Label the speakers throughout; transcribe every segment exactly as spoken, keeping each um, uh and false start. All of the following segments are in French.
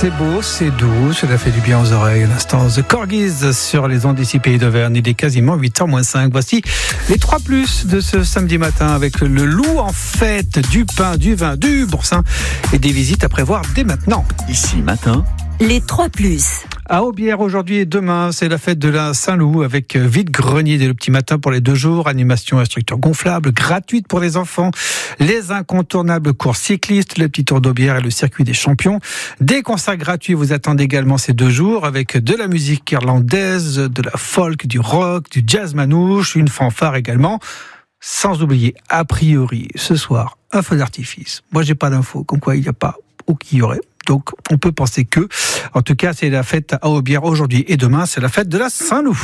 Speaker 1: C'est beau, c'est doux, cela fait du bien aux oreilles. L'instant The Corgis sur les ondes d'ici Pays d'Auvergne. Il est quasiment huit heures moins cinq. Voici les trois plus de ce samedi matin avec le loup en fête, du pain, du vin, du boursin et des visites à prévoir dès maintenant.
Speaker 2: Ici matin,
Speaker 3: les trois plus.
Speaker 1: À Aubière, aujourd'hui et demain, c'est la fête de la Saint-Loup avec vide-grenier dès le petit matin pour les deux jours, animation instructeur gonflable, gratuite pour les enfants, les incontournables courses cyclistes, le petit tour d'Aubière et le circuit des champions. Des concerts gratuits vous attendent également ces deux jours avec de la musique irlandaise, de la folk, du rock, du jazz manouche, une fanfare également. Sans oublier, a priori, ce soir, un feu d'artifice. Moi, j'ai pas d'infos, comme quoi il n'y a pas ou qu'il y aurait. Donc, on peut penser que, en tout cas, c'est la fête à Aubière aujourd'hui et demain, c'est la fête de la Saint-Loup.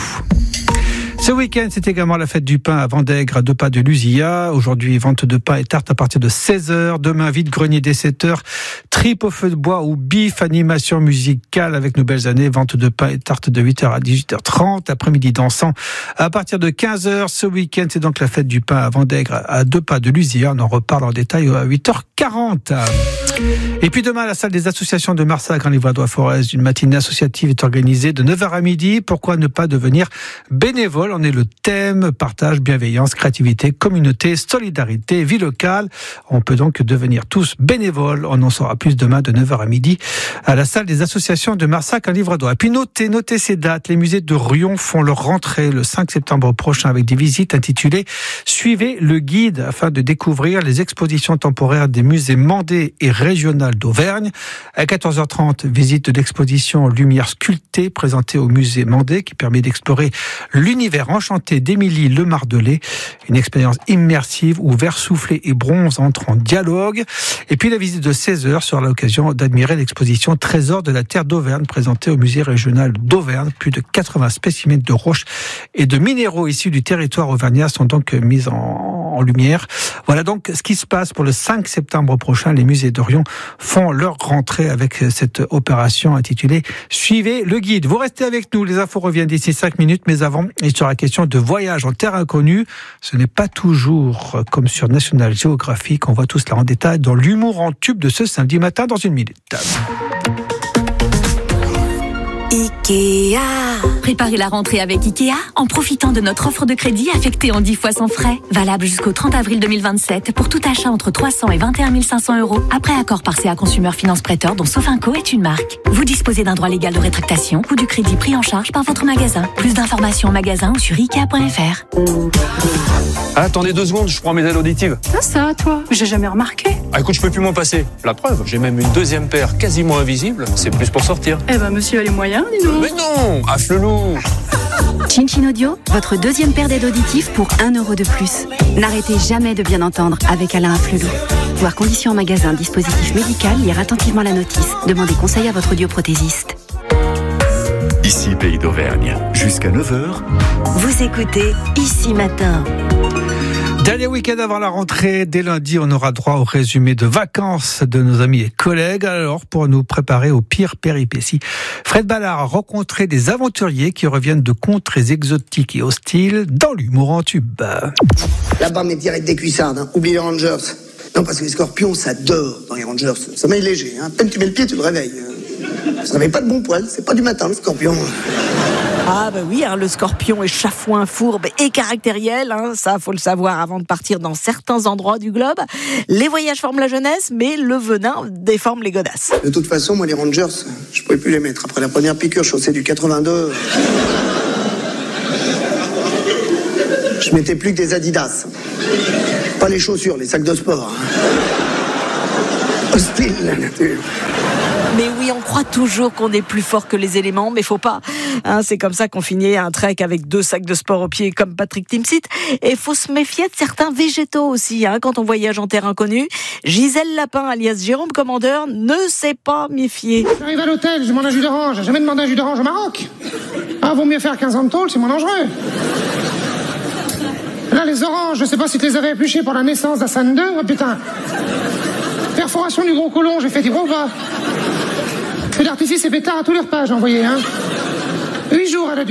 Speaker 1: Ce week-end, c'est également la fête du pain à Vendègre, à deux pas de Lusia. Aujourd'hui, vente de pain et tarte à partir de seize heures. Demain, vide-grenier dès sept heures. Tripe au feu de bois ou bif, animation musicale avec nos belles années. Vente de pain et tarte de huit heures à dix-huit heures trente. Après-midi dansant à partir de quinze heures. Ce week-end, c'est donc la fête du pain à Vendègre, à deux pas de Lusia. On en reparle en détail à huit heures quarante. Et puis demain, à la salle des associations de Marsac, en Livradois-Forez, une matinée associative est organisée de neuf heures à midi. Pourquoi ne pas devenir bénévole? On est le thème, partage, bienveillance, créativité, communauté, solidarité, vie locale. On peut donc devenir tous bénévoles. On en saura plus demain de neuf heures à midi à la salle des associations de Marsac en Livradois. Et puis notez, notez ces dates. Les musées de Riom font leur rentrée le cinq septembre prochain avec des visites intitulées « Suivez le guide » afin de découvrir les expositions temporaires des musées mandés et régionales d'Auvergne. À quatorze heures trente, visite de l'exposition Lumière sculptée présentée au musée Mandé qui permet d'explorer l'univers enchanté d'Émilie Lemardelet. Une expérience immersive où verre soufflé et bronze entrent en dialogue. Et puis la visite de seize heures sera l'occasion d'admirer l'exposition Trésors de la Terre d'Auvergne présentée au musée régional d'Auvergne. Plus de quatre-vingts spécimens de roches et de minéraux issus du territoire auvergnat sont donc mis en, en lumière. Voilà donc ce qui se passe pour le cinq septembre prochain. Les musées d'Orion font leur rentrée avec cette opération intitulée « Suivez le guide ». Vous restez avec nous, les infos reviennent d'ici cinq minutes, mais avant, il sera question de voyage en terre inconnue. Ce n'est pas toujours comme sur National Geographic. On voit tout cela en détail dans l'humour en tube de ce samedi matin dans une minute.
Speaker 3: Ikea. Préparez la rentrée avec Ikea en profitant de notre offre de crédit affectée en dix fois sans frais. Valable jusqu'au trente avril deux mille vingt-sept pour tout achat entre trois cents et vingt et un mille cinq cents euros. Après accord par C A Consumer Finance Prêteur dont Sofinco est une marque. Vous disposez d'un droit légal de rétractation ou du crédit pris en charge par votre magasin. Plus d'informations en magasin ou sur ikea point f r.
Speaker 4: Ah, attendez deux secondes, je prends mes aides auditives.
Speaker 5: Ah ça, toi, j'ai jamais remarqué.
Speaker 4: Ah écoute, je peux plus m'en passer. La preuve, j'ai même une deuxième paire quasiment invisible. C'est plus pour sortir.
Speaker 5: Eh ben monsieur a les moyens, dis donc.
Speaker 4: Mais non, affle-loup.
Speaker 6: Chin Chin Audio, votre deuxième paire d'aides auditives pour un euro de plus. N'arrêtez jamais de bien entendre avec Alain Afflelou. Voir conditions en magasin, dispositif médical, lire attentivement la notice. Demandez conseil à votre audioprothésiste.
Speaker 2: ici Pays d'Auvergne, jusqu'à neuf heures.
Speaker 3: Vous écoutez Ici Matin.
Speaker 1: Dernier week-end avant la rentrée, dès lundi, on aura droit au résumé de vacances de nos amis et collègues. Alors, pour nous préparer aux pires péripéties, Fred Ballard a rencontré des aventuriers qui reviennent de contrées exotiques et hostiles dans l'humour en tube.
Speaker 7: Là-bas, mais direct des cuissardes, hein. Oublie les Rangers. Non, parce que les scorpions, ça dort dans les Rangers. Ça met léger, hein. À peine tu mets le pied, tu le réveilles. Ça n'avait pas de bon poil, c'est pas du matin, le scorpion.
Speaker 8: Ah bah oui, hein, le scorpion est chafouin, fourbe et caractériel, hein, ça faut le savoir avant de partir dans certains endroits du globe. Les voyages forment la jeunesse, mais le venin déforme les godasses.
Speaker 7: De toute façon, moi les Rangers, je pouvais plus les mettre. Après la première piqûre chaussée du quatre-vingt-deux, je mettais plus que des Adidas. Pas les chaussures, les sacs de sport. Hostile la nature.
Speaker 8: Mais oui, on croit toujours qu'on est plus fort que les éléments, mais faut pas. Hein, c'est comme ça qu'on finit un trek avec deux sacs de sport au pied comme Patrick Timsit. Et faut se méfier de certains végétaux aussi, hein, quand on voyage en terre inconnue. Gisèle Lapin, alias Jérôme Commandeur, ne s'est pas méfié.
Speaker 9: J'arrive à l'hôtel, je demande un jus d'orange. J'ai jamais demandé un jus d'orange au Maroc. Ah, vaut mieux faire quinze ans de tôle, c'est moins dangereux. Là, les oranges, je sais pas si tu les avais épluchées pour la naissance d'Hassan deux. Oh putain. Perforation du gros côlon, j'ai fait des gros pas. Feu d'artifice et pétard à tous les repas, j'ai envoyé, hein. Huit jours à la